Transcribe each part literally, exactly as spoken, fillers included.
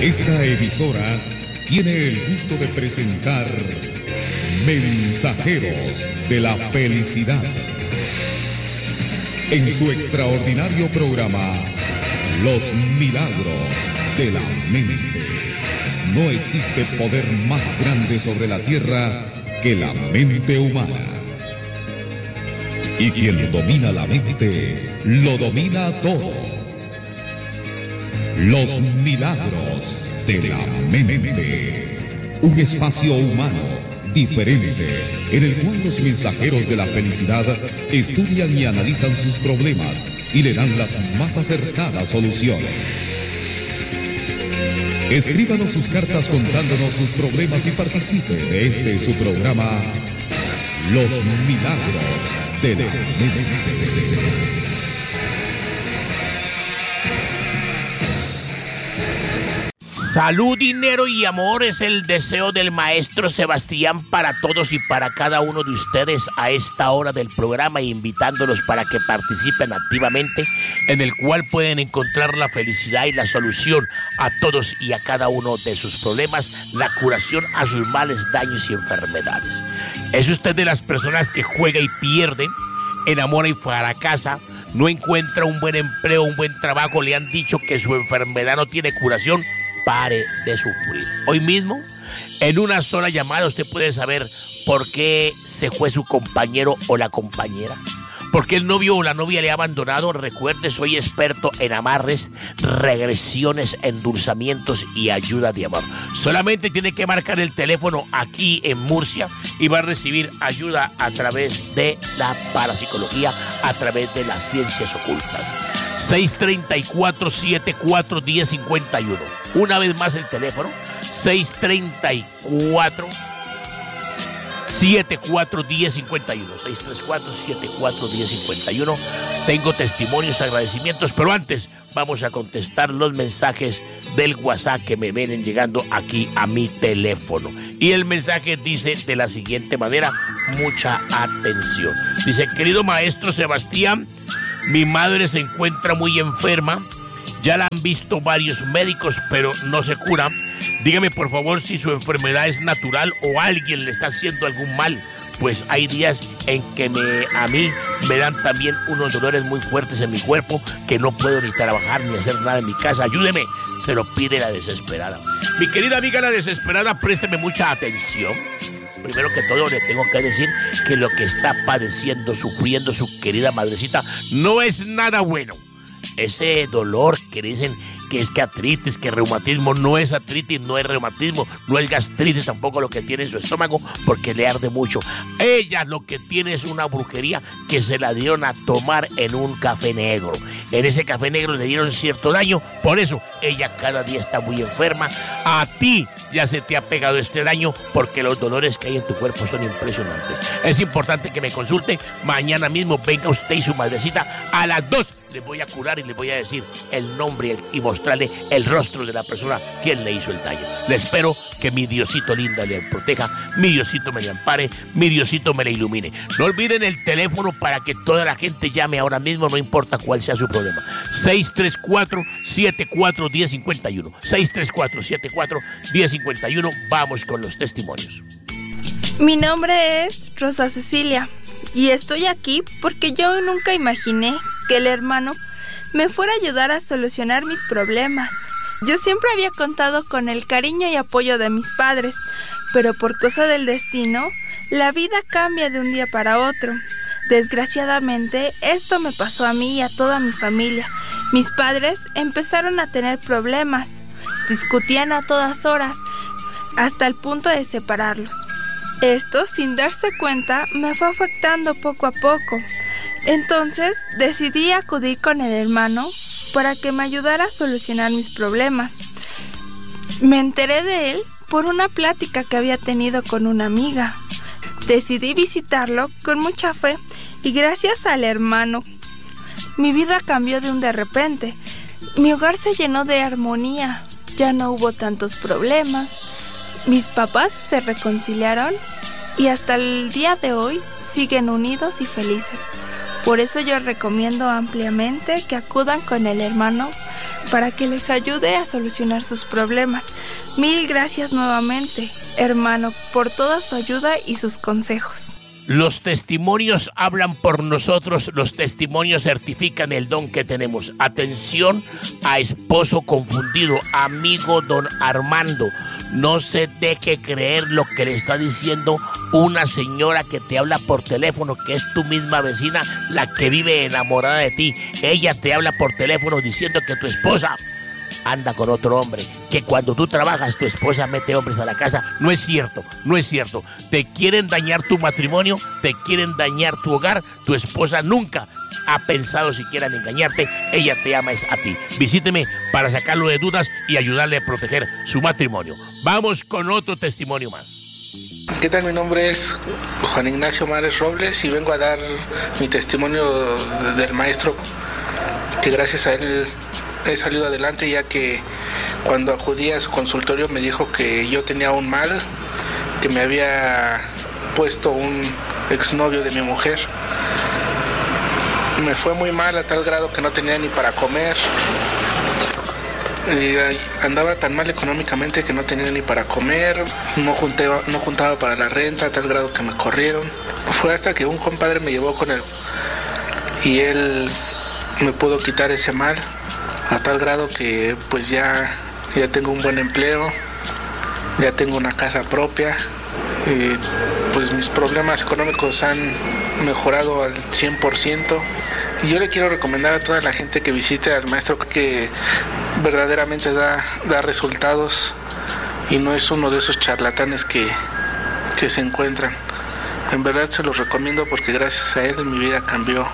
Esta emisora tiene el gusto de presentar Mensajeros de la Felicidad. En su extraordinario programa, Los Milagros de la Mente. No existe poder más grande sobre la tierra que la mente humana. Y quien domina la mente, lo domina todo. Los Milagros de la Mente. Un espacio humano diferente en el cual los mensajeros de la felicidad estudian y analizan sus problemas y le dan las más acertadas soluciones. Escríbanos sus cartas contándonos sus problemas y participe de este su programa, Los Milagros de la Mente. Salud, dinero y amor es el deseo del maestro Sebastián para todos y para cada uno de ustedes a esta hora del programa, invitándolos para que participen activamente, en el cual pueden encontrar la felicidad y la solución a todos y a cada uno de sus problemas, la curación a sus males, daños y enfermedades. ¿Es usted de las personas que juega y pierde, enamora y fracasa, no encuentra un buen empleo, un buen trabajo, le han dicho que su enfermedad no tiene curación? Pare de sufrir. Hoy mismo, en una sola llamada, usted puede saber por qué se fue su compañero o la compañera, por qué el novio o la novia le ha abandonado. Recuerde, soy experto en amarres, regresiones, endulzamientos y ayuda de amor. Solamente tiene que marcar el teléfono aquí en Murcia y va a recibir ayuda a través de la parapsicología, a través de las ciencias ocultas. seis tres cuatro, siete cuatro, uno cero cinco uno. Una vez más el teléfono, seis tres cuatro, siete cuatro, uno cero cinco uno. seis tres cuatro, siete cuatro, uno cero cinco uno. Tengo testimonios, agradecimientos, pero antes vamos a contestar los mensajes del WhatsApp que me vienen llegando aquí a mi teléfono. Y el mensaje dice de la siguiente manera, mucha atención. Dice: querido maestro Sebastián, mi madre se encuentra muy enferma, ya la han visto varios médicos, pero no se cura. Dígame por favor si su enfermedad es natural o alguien le está haciendo algún mal, pues hay días en que me, a mí me dan también unos dolores muy fuertes en mi cuerpo, que no puedo ni trabajar ni hacer nada en mi casa. Ayúdeme, se lo pide la desesperada. Mi querida amiga la desesperada, présteme mucha atención. Primero que todo le tengo que decir que lo que está padeciendo, sufriendo su querida madrecita no es nada bueno. Ese dolor que dicen que es que artritis, que reumatismo, no es artritis, no es reumatismo, no es gastritis tampoco lo que tiene en su estómago, porque le arde mucho. Ella lo que tiene es una brujería que se la dieron a tomar en un café negro. En ese café negro le dieron cierto daño, por eso ella cada día está muy enferma. A ti ya se te ha pegado este daño porque los dolores que hay en tu cuerpo son impresionantes. Es importante que me consulte. Mañana mismo venga usted y su madrecita a las dos. Les voy a curar y les voy a decir el nombre y mostrarle el rostro de la persona quien le hizo el daño. Le espero que mi Diosito linda le proteja, mi Diosito me le ampare, mi Diosito me le ilumine. No olviden el teléfono para que toda la gente llame ahora mismo, no importa cuál sea su problema. seis tres cuatro, siete cuatro, uno cero cinco uno. seis tres cuatro, siete cuatro, uno cero cinco uno. Vamos con los testimonios. Mi nombre es Rosa Cecilia y estoy aquí porque yo nunca imaginé que el hermano me fuera a ayudar a solucionar mis problemas. Yo siempre había contado con el cariño y apoyo de mis padres, pero por cosa del destino, la vida cambia de un día para otro. Desgraciadamente, esto me pasó a mí y a toda mi familia. Mis padres empezaron a tener problemas, discutían a todas horas, hasta el punto de separarlos. Esto, sin darse cuenta, me fue afectando poco a poco. Entonces decidí acudir con el hermano para que me ayudara a solucionar mis problemas. Me enteré de él por una plática que había tenido con una amiga. Decidí visitarlo con mucha fe y gracias al hermano mi vida cambió de un de repente. Mi hogar se llenó de armonía, ya no hubo tantos problemas. Mis papás se reconciliaron y hasta el día de hoy siguen unidos y felices. Por eso yo recomiendo ampliamente que acudan con el hermano para que les ayude a solucionar sus problemas. Mil gracias nuevamente, hermano, por toda su ayuda y sus consejos. Los testimonios hablan por nosotros, los testimonios certifican el don que tenemos. Atención a esposo confundido, amigo don Armando, no se deje creer lo que le está diciendo una señora que te habla por teléfono, que es tu misma vecina, la que vive enamorada de ti. Ella te habla por teléfono diciendo que tu esposa anda con otro hombre, que cuando tú trabajas tu esposa mete hombres a la casa. No es cierto, no es cierto. Te quieren dañar tu matrimonio, te quieren dañar tu hogar. Tu esposa nunca ha pensado siquiera en engañarte, ella te ama es a ti. Visíteme para sacarlo de dudas y ayudarle a proteger su matrimonio. Vamos con otro testimonio más. ¿Qué tal? Mi nombre es Juan Ignacio Mares Robles y vengo a dar mi testimonio del maestro, que gracias a él he salido adelante, ya que cuando acudí a su consultorio me dijo que yo tenía un mal, que me había puesto un exnovio de mi mujer. Me fue muy mal a tal grado que no tenía ni para comer. Y andaba tan mal económicamente que no tenía ni para comer, no, junté, no juntaba para la renta, a tal grado que me corrieron. Fue hasta que un compadre me llevó con él y él me pudo quitar ese mal, a tal grado que pues ya, ya tengo un buen empleo, ya tengo una casa propia, y pues mis problemas económicos han mejorado al cien por ciento. Y yo le quiero recomendar a toda la gente que visite al maestro, que verdaderamente da, da resultados y no es uno de esos charlatanes que, que se encuentran. En verdad se los recomiendo porque gracias a él mi vida cambió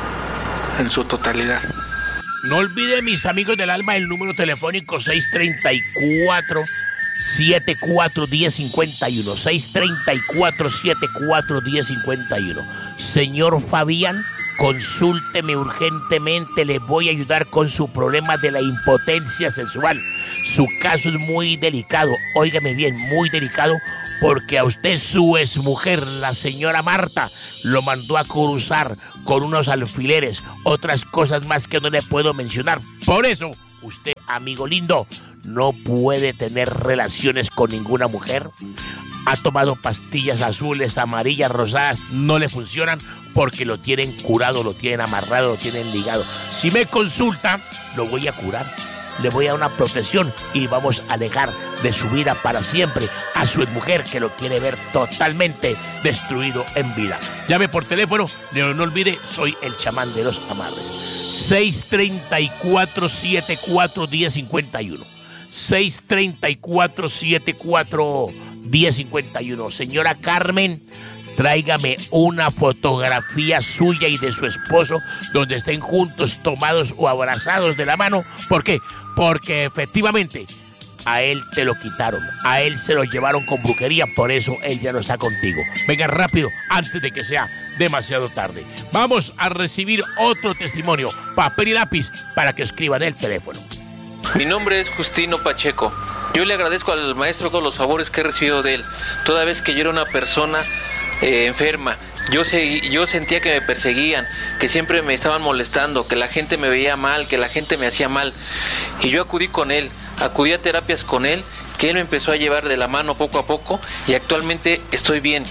en su totalidad. No olviden, mis amigos del alma, el número telefónico seis tres cuatro, siete cuatro uno cero cinco uno, seis tres cuatro, siete cuatro uno cero cinco uno. Señor Fabián, consúlteme urgentemente, le voy a ayudar con su problema de la impotencia sexual. Su caso es muy delicado, óigame bien, muy delicado, porque a usted su exmujer, la señora Marta, lo mandó a cruzar con unos alfileres, otras cosas más que no le puedo mencionar. Por eso, usted, amigo lindo, no puede tener relaciones con ninguna mujer. Ha tomado pastillas azules, amarillas, rosadas, no le funcionan porque lo tienen curado, lo tienen amarrado, lo tienen ligado. Si me consulta, lo voy a curar, le voy a dar una protección y vamos a alejar de su vida para siempre a su mujer, que lo quiere ver totalmente destruido en vida. Llame por teléfono, no, no olvide, soy el chamán de los amarres. seis tres cuatro, siete cuatro uno cero cinco uno. seis tres cuatro, siete cuatro uno cero cinco uno. Señora Carmen, tráigame una fotografía suya y de su esposo donde estén juntos, tomados o abrazados de la mano. ¿Por qué? Porque efectivamente a él te lo quitaron, a él se lo llevaron con brujería, por eso él ya no está contigo. Venga rápido, antes de que sea demasiado tarde. Vamos a recibir otro testimonio, papel y lápiz para que escriban el teléfono. Mi nombre es Justino Pacheco. Yo le agradezco al maestro todos los favores que he recibido de él, toda vez que yo era una persona eh, enferma. Yo, sé, yo sentía que me perseguían, que siempre me estaban molestando, que la gente me veía mal, que la gente me hacía mal. Y yo acudí con él, acudí a terapias con él, que él me empezó a llevar de la mano poco a poco y actualmente estoy bien.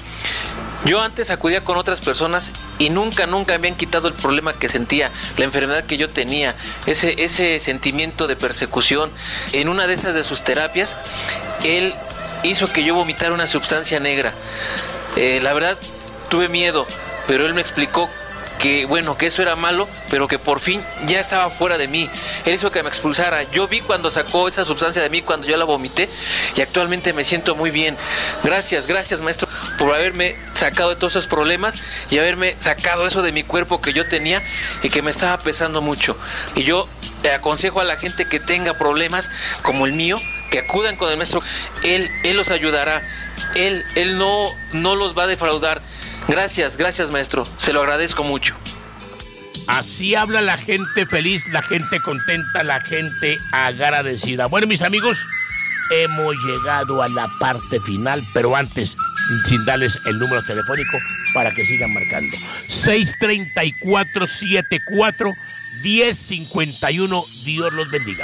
Yo antes acudía con otras personas y nunca, nunca me habían quitado el problema que sentía, la enfermedad que yo tenía, ese, ese sentimiento de persecución. En una de esas de sus terapias, él hizo que yo vomitara una sustancia negra. Eh, la verdad, tuve miedo, pero él me explicó que bueno, que eso era malo, pero que por fin ya estaba fuera de mí. Él hizo que me expulsara. Yo vi cuando sacó esa sustancia de mí, cuando yo la vomité, y actualmente me siento muy bien. Gracias, gracias maestro, por haberme sacado de todos esos problemas y haberme sacado eso de mi cuerpo que yo tenía y que me estaba pesando mucho. Y yo te aconsejo a la gente que tenga problemas como el mío, que acudan con el maestro. Él, él los ayudará. Él, él no, no los va a defraudar. Gracias, gracias maestro, se lo agradezco mucho. Así habla la gente feliz, la gente contenta, la gente agradecida. Bueno, mis amigos, hemos llegado a la parte final, pero antes, sin darles el número telefónico para que sigan marcando. seis tres cuatro, siete cuatro, uno cero cinco uno. Dios los bendiga.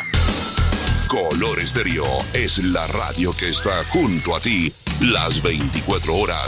Color Estéreo es la radio que está junto a ti las veinticuatro horas.